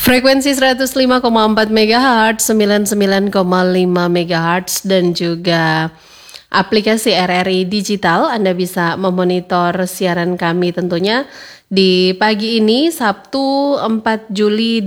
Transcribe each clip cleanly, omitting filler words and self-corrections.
Frekuensi 105,4 MHz, 99,5 MHz, dan juga aplikasi RRI Digital. Anda bisa memonitor siaran kami tentunya di pagi ini, Sabtu 4 Juli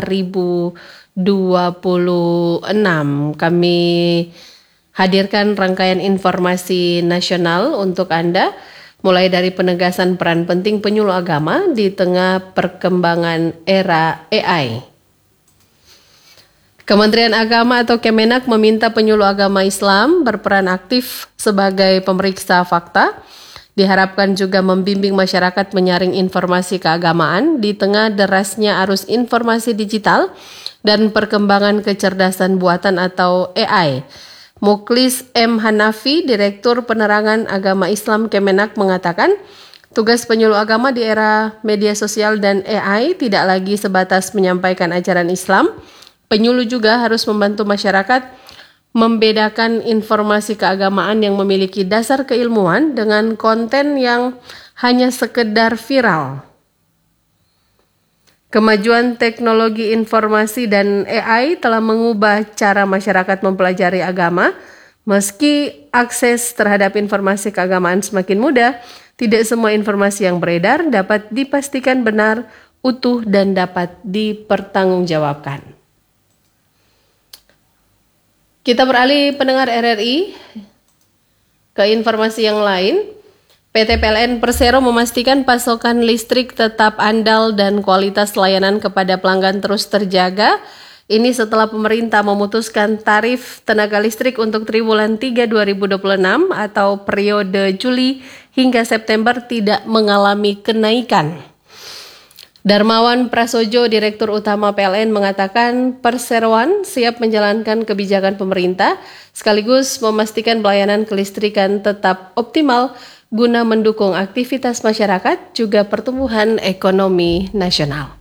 2026. Kami hadirkan rangkaian informasi nasional untuk Anda, mulai dari penegasan peran penting penyuluh agama di tengah perkembangan era AI. Kementerian Agama atau Kemenak meminta penyuluh agama Islam berperan aktif sebagai pemeriksa fakta. Diharapkan juga membimbing masyarakat menyaring informasi keagamaan di tengah derasnya arus informasi digital dan perkembangan kecerdasan buatan atau AI. Muklis M. Hanafi, Direktur Penerangan Agama Islam Kemenak mengatakan, tugas penyuluh agama di era media sosial dan AI tidak lagi sebatas menyampaikan ajaran Islam. Penyuluh juga harus membantu masyarakat membedakan informasi keagamaan yang memiliki dasar keilmuan dengan konten yang hanya sekedar viral. Kemajuan teknologi informasi dan AI telah mengubah cara masyarakat mempelajari agama. Meski akses terhadap informasi keagamaan semakin mudah, tidak semua informasi yang beredar dapat dipastikan benar, utuh, dan dapat dipertanggungjawabkan. Kita beralih pendengar RRI ke informasi yang lain. PT PLN Persero memastikan pasokan listrik tetap andal dan kualitas layanan kepada pelanggan terus terjaga. Ini setelah pemerintah memutuskan tarif tenaga listrik untuk triwulan 3 2026 atau periode Juli hingga September tidak mengalami kenaikan. Darmawan Prasojo, Direktur Utama PLN, mengatakan perseroan siap menjalankan kebijakan pemerintah sekaligus memastikan pelayanan kelistrikan tetap optimal guna mendukung aktivitas masyarakat juga pertumbuhan ekonomi nasional.